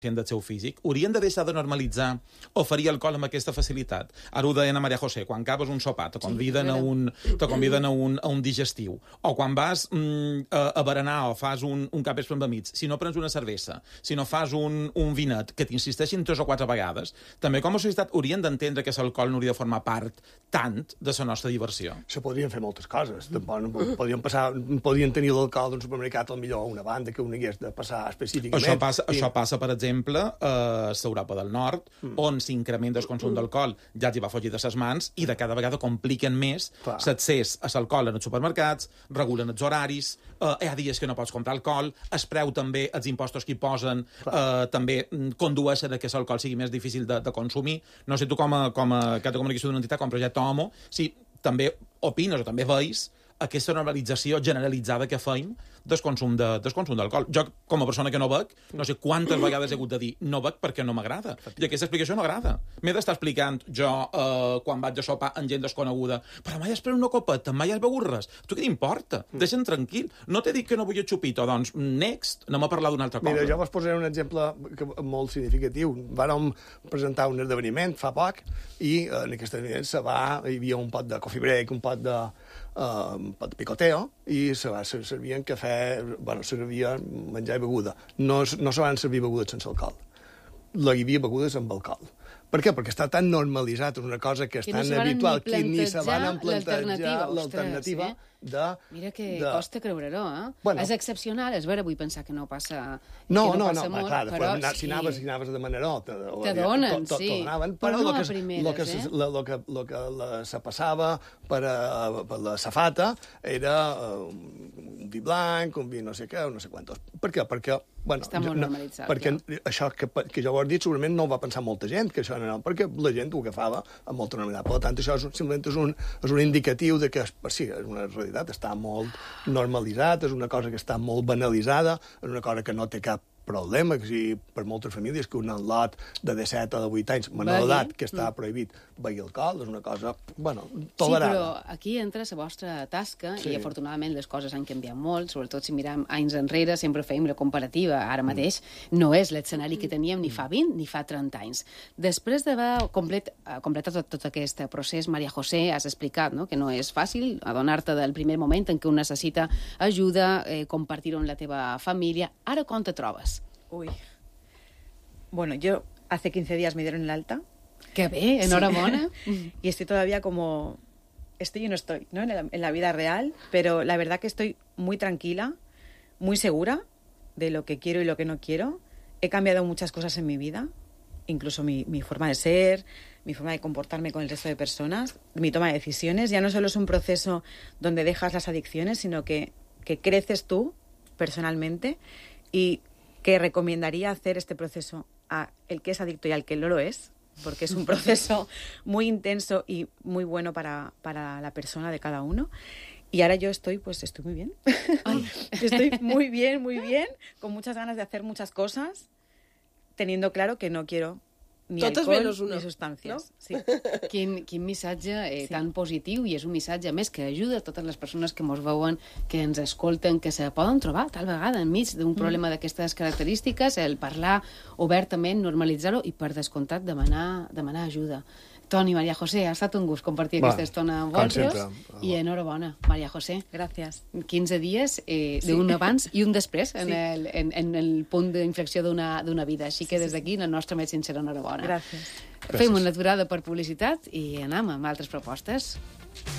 del seu físic, haurien de deixar de normalitzar oferir alcohol amb aquesta facilitat. Ara ho deia a Maria José, quan acabes un sopar, te conviden a un digestiu, o quan vas a berenar o fas un capvespre amb amics, si no prens una cervesa, si no fas un vinet, que t'insisteixin 3 o 4 vegades, també com a societat haurien d'entendre que l'alcohol no hauria de formar part tant de la nostra diversió. Se podrien fer moltes coses. Podien tenir l'alcohol d'un supermercat al millor a una banda que un hagués de passar específicament. Això passa, per exemple, a l'Europa del Nord, on s'incrementa el consum d'alcohol, ja els hi va fugir de les mans, i de cada vegada compliquen més l'accés a l'alcohol en els supermercats, regulen els horaris, hi ha dies que no pots comprar alcohol, es preu també els impostos que hi posen, també condueixen a que l'alcohol sigui més difícil de consumir. No sé tu, com a cap de comunicació d'una entitat, com a Projecte Homo, si també opines o també veus aquesta normalització generalitzada que fem del consum d'alcohol. Jo, com a persona que no bec, no sé quantes vegades he hagut de dir no bec perquè no m'agrada. I aquesta explicació no agrada. M'he d'estar explicant jo, quan vaig a sopar amb gent desconeguda, però mai has pres una copeta, mai has begut res. Tu què t'importa? Deixa'm tranquil. No t'he dit que no vull xupito, doncs next, anem a parlar d'una altra cosa. Mira, jo vos posaré un exemple molt significatiu. Vàrem presentar un esdeveniment fa poc i en aquest esdeveniment hi havia un pot de coffee break, un pot de picoteo, i se servien cafè, se servia menjar i beguda. No se van servir begudes sense alcohol. Hi havia begudes amb alcohol. Per què? Perquè està tan normalitzat, és una cosa que és tan habitual, que ni se van plantejar l'alternativa de... Mira que costa creure-ho, eh? Bueno. És excepcional, és vera, vull pensar que no passa... No, molt, clar, però si anaves a demanar-ho... Te donen, sí. Però no a primeres, el que se passava per la safata era un vi blanc, un vi no sé què, no sé quantos. Per què? Perquè... Està molt normalitzat. Perquè això que jo ho he dit segurament no ho va pensar molta gent, que això no, perquè la gent ho agafava amb molta normalitat. Per tant, això simplement és un indicatiu de que sí, és una realitat, està molt normalitzat, és una cosa que està molt banalitzada, és una cosa que no té cap problema, que si per moltes famílies que un lot de 17 o de 8 anys menor d'edat que està prohibit beure alcohol, és una cosa, tolerada. Sí, però aquí entra la vostra tasca, i afortunadament les coses han canviat molt, sobretot si mirem anys enrere, sempre fèiem la comparativa, ara mateix no és l'escenari que teníem ni fa 20 ni fa 30 anys. Després d'haver completat tot aquest procés, Maria José, has explicat que no és fàcil adonar-te del primer moment en què un necessita ajuda, compartir-ho amb la teva família. Ara com te trobes? Uy. Bueno, yo hace 15 días me dieron el alta. ¡Qué bien! ¡Enhorabuena! Y estoy todavía como... Estoy y no estoy, ¿no? En la vida real, pero la verdad que estoy muy tranquila, muy segura de lo que quiero y lo que no quiero. He cambiado muchas cosas en mi vida, incluso mi forma de ser, mi forma de comportarme con el resto de personas, mi toma de decisiones. Ya no solo es un proceso donde dejas las adicciones, sino que creces tú personalmente, y que recomendaría hacer este proceso a el que es adicto y al que no lo es, porque es un proceso muy intenso y muy bueno para la persona de cada uno. Y ahora yo estoy muy bien. Estoy muy bien, con muchas ganas de hacer muchas cosas, teniendo claro que no quiero ni totes alcohol ni sustancias. No? Sí. Quin missatge tan positiu, i és un missatge més que ajuda a totes les persones que ens veuen, que ens escolten, que se poden trobar tal vegada enmig d'un problema d'aquestes característiques, el parlar obertament, normalitzar-ho i, per descomptat, demanar ajuda. Toni, Maria José, ha estat un gust compartir aquesta estona amb vosaltres, i enhorabona, Maria José. Gracias. 15 dies d'un abans i un després en el punt d'inflexió d'una vida. Així que des d'aquí la nostra més sincera enhorabona. Gràcies. Fem una aturada per publicitat i anem amb altres propostes.